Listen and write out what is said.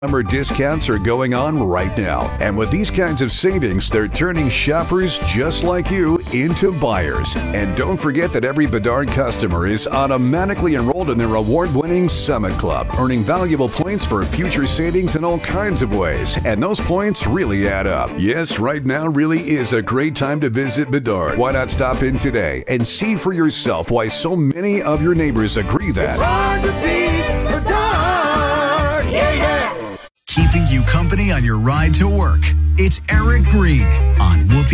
Summer discounts are going on right now. And with these kinds of savings, they're turning shoppers just like you into buyers. And don't forget that every Bedard customer is automatically enrolled in their award-winning Summit Club, earning valuable points for future savings in all kinds of ways. And those points really add up. Yes, right now really is a great time to visit Bedard. Why not stop in today and see for yourself why so many of your neighbors agree that It's hard to beat Bedard. Yeah, yeah. Keeping you company on your ride to work. It's Eric Green on Whoopee.